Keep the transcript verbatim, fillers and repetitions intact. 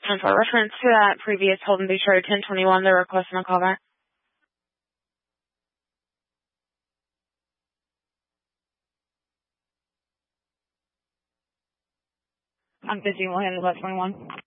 And for reference to that previous hold and be sure ten twenty-one, they're requesting a call back. I'm busy. We'll handle that twenty-one.